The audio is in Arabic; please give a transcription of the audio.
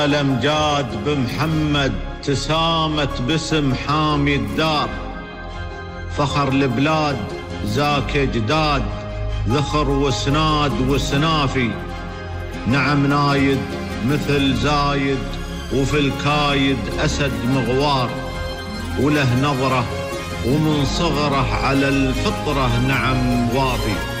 الأمجاد بمحمد تسامت باسم حامي الدار، فخر البلاد زاك جداد، ذخر وسناد وسنافي. نعم نايد مثل زايد، وفي الكايد أسد مغوار، وله نظرة ومن صغره على الفطرة نعم وافي.